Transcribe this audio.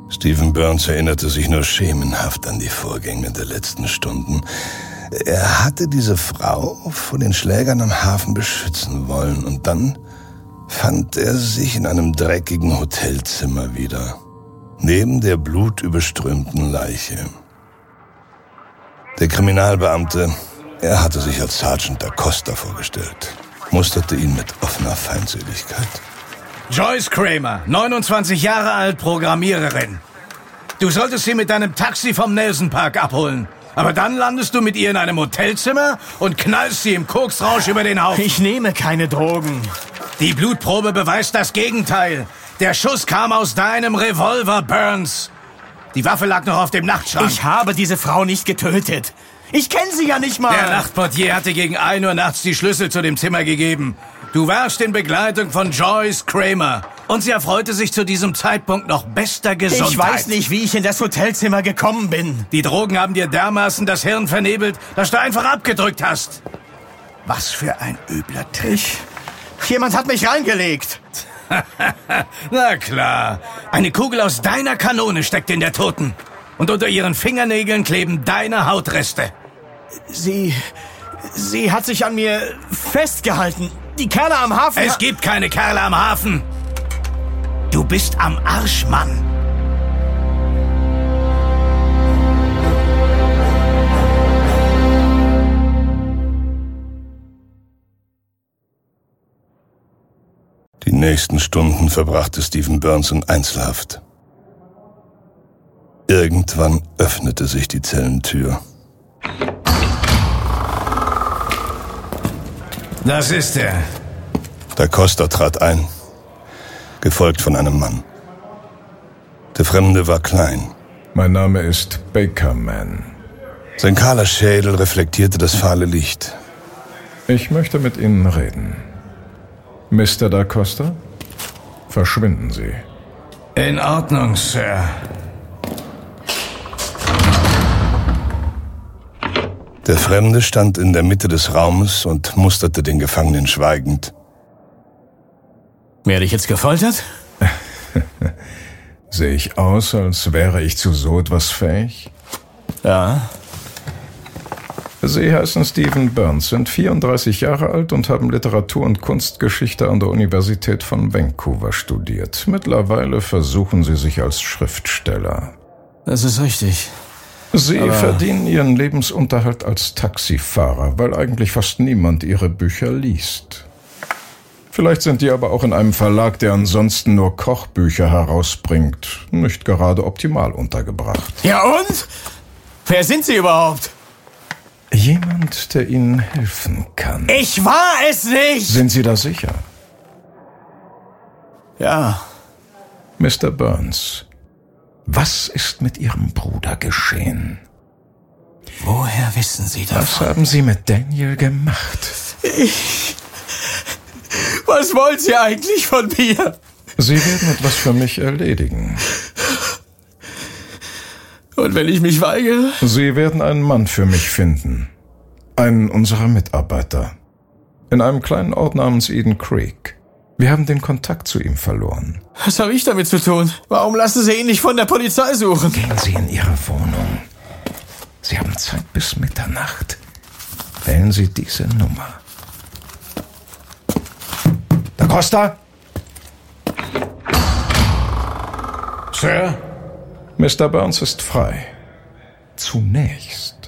Stephen Burns erinnerte sich nur schemenhaft an die Vorgänge der letzten Stunden. Er hatte diese Frau vor den Schlägern am Hafen beschützen wollen und dann fand er sich in einem dreckigen Hotelzimmer wieder, neben der blutüberströmten Leiche. Der Kriminalbeamte, er hatte sich als Sergeant da Costa vorgestellt, musterte ihn mit offener Feindseligkeit. Joyce Kramer, 29 Jahre alt, Programmiererin. Du solltest sie mit deinem Taxi vom Nelson Park abholen. Aber dann landest du mit ihr in einem Hotelzimmer und knallst sie im Koksrausch über den Haufen. Ich nehme keine Drogen. Die Blutprobe beweist das Gegenteil. Der Schuss kam aus deinem Revolver, Burns. Die Waffe lag noch auf dem Nachtschrank. Ich habe diese Frau nicht getötet. Ich kenne sie ja nicht mal. Der Nachtportier hatte gegen 1 Uhr nachts die Schlüssel zu dem Zimmer gegeben. Du warst in Begleitung von Joyce Kramer. Und sie erfreute sich zu diesem Zeitpunkt noch bester Gesundheit. Ich weiß nicht, wie ich in das Hotelzimmer gekommen bin. Die Drogen haben dir dermaßen das Hirn vernebelt, dass du einfach abgedrückt hast. Was für ein übler Trick. Jemand hat mich reingelegt. Na klar. Eine Kugel aus deiner Kanone steckt in der Toten. Und unter ihren Fingernägeln kleben deine Hautreste. Sie hat sich an mir festgehalten. Die Kerle am Hafen... Es gibt keine Kerle am Hafen. Du bist am Arsch, Mann. Die nächsten Stunden verbrachte Stephen Burns in Einzelhaft. Irgendwann öffnete sich die Zellentür. Das ist er. Da Costa trat ein, gefolgt von einem Mann. Der Fremde war klein. Mein Name ist Bakerman. Sein kahler Schädel reflektierte das fahle Licht. Ich möchte mit Ihnen reden. Mr. Da Costa? Verschwinden Sie. In Ordnung, Sir. Der Fremde stand in der Mitte des Raumes und musterte den Gefangenen schweigend. Werde ich jetzt gefoltert? Sehe ich aus, als wäre ich zu so etwas fähig? Ja. Sie heißen Stephen Burns, sind 34 Jahre alt und haben Literatur- und Kunstgeschichte an der Universität von Vancouver studiert. Mittlerweile versuchen Sie sich als Schriftsteller. Das ist richtig. Sie verdienen Ihren Lebensunterhalt als Taxifahrer, weil eigentlich fast niemand Ihre Bücher liest. Vielleicht sind die aber auch in einem Verlag, der ansonsten nur Kochbücher herausbringt, nicht gerade optimal untergebracht. Ja und? Wer sind Sie überhaupt? Jemand, der Ihnen helfen kann. Ich war es nicht! Sind Sie da sicher? Ja. Mr. Burns, was ist mit Ihrem Bruder geschehen? Woher wissen Sie das? Was haben Sie mit Daniel gemacht? Was wollen Sie eigentlich von mir? Sie werden etwas für mich erledigen. Und wenn ich mich weigere? Sie werden einen Mann für mich finden. Einen unserer Mitarbeiter. In einem kleinen Ort namens Eden Creek. Wir haben den Kontakt zu ihm verloren. Was habe ich damit zu tun? Warum lassen Sie ihn nicht von der Polizei suchen? Gehen Sie in Ihre Wohnung. Sie haben Zeit bis Mitternacht. Wählen Sie diese Nummer. Da Costa? Sir? Mr. Burns ist frei. Zunächst.